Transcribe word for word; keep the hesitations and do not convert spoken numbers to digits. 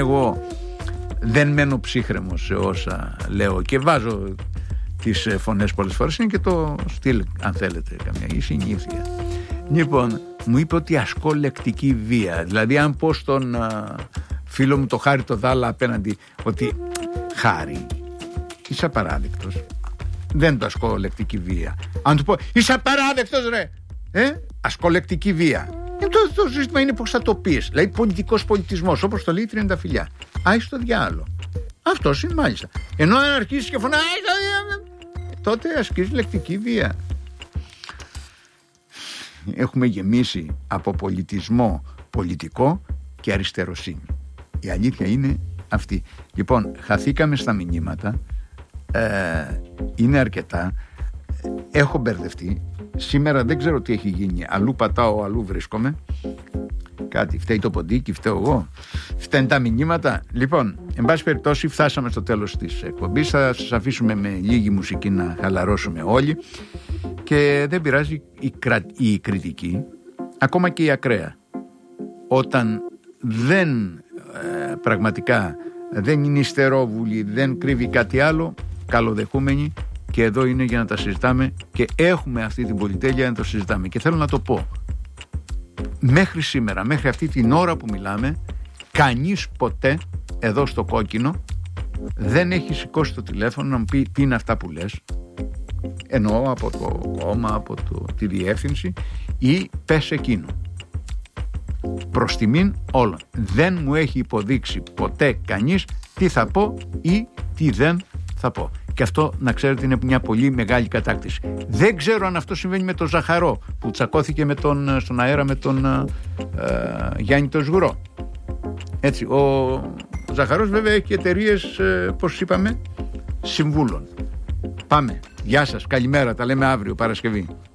εγώ δεν μένω ψύχρεμος σε όσα λέω και βάζω τις φωνές πολλές φορές, είναι και το στυλ, αν θέλετε, καμιά η συνήθεια. Λοιπόν, μου είπε ότι ασκώ λεκτική βία. Δηλαδή, αν πω στον α, φίλο μου το Χάρη το Δάλα απέναντι ότι Χάρη, είσαι απαράδεκτος, δεν το ασκώ λεκτική βία. Αν του πω είσαι απαράδεκτος ρε, ε, ασκώ λεκτική βία. Ε, το, το ζήτημα είναι πώς θα το πεις. Δηλαδή, πολιτικός πολιτισμός, όπως το λέει η Τριανταφυλλιά. Άι στο διάλο. Αυτός είναι μάλιστα. Ενώ αν αρχίσεις και φωνάζεις, τότε ασκείς λεκτική βία. Έχουμε γεμίσει από πολιτισμό πολιτικό και αριστεροσύνη. Η αλήθεια είναι αυτή. Λοιπόν, χαθήκαμε στα μηνύματα, ε, είναι αρκετά, έχω μπερδευτεί σήμερα, δεν ξέρω τι έχει γίνει, αλλού πατάω, αλλού βρίσκομαι, κάτι, φταίει το ποντίκι, φταίω εγώ, φταίνουν τα μηνύματα. Λοιπόν, εν πάση περιπτώσει φτάσαμε στο τέλος της εκπομπής, θα σας αφήσουμε με λίγη μουσική να χαλαρώσουμε όλοι και δεν πειράζει η, κρα... η κριτική, ακόμα και η ακραία, όταν δεν ε, πραγματικά δεν είναι ιστερόβουλη, δεν κρύβει κάτι άλλο, καλοδεχούμενη, και εδώ είναι για να τα συζητάμε και έχουμε αυτή την πολυτέλεια να το συζητάμε. Και θέλω να το πω, μέχρι σήμερα, μέχρι αυτή την ώρα που μιλάμε, κανείς ποτέ εδώ στο Κόκκινο δεν έχει σηκώσει το τηλέφωνο να μου πει τι είναι αυτά που λες, εννοώ από το κόμμα, από το, τη διεύθυνση, ή πες εκείνο. Προς τιμήν όλων, δεν μου έχει υποδείξει ποτέ κανείς τι θα πω ή τι δεν θα πω. Και αυτό, να ξέρετε, είναι μια πολύ μεγάλη κατάκτηση. Δεν ξέρω αν αυτό συμβαίνει με τον Ζαχαρό που τσακώθηκε με τον, στον αέρα με τον ε, Γιάννη τον Σγουρό. Έτσι, ο, ο Ζαχαρός βέβαια έχει εταιρείες, ε, πώς είπαμε, συμβούλων. Πάμε. Γεια σας, καλημέρα, τα λέμε αύριο Παρασκευή.